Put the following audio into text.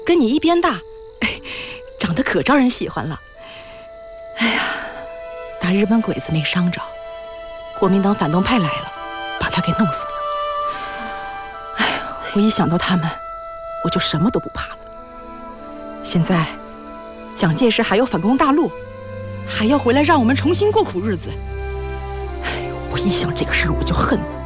跟你一边大，长得可招人喜欢了。哎呀，打日本鬼子没伤着，国民党反动派来了，把他给弄死了。哎呀，我一想到他们，我就什么都不怕了。现在蒋介石还要反攻大陆，还要回来让我们重新过苦日子。哎，我一想这个事儿我就恨。